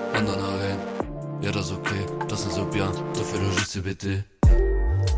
Andern rein. Ja, das ist okay, das ist Sub, ja, so viel Logis bitte.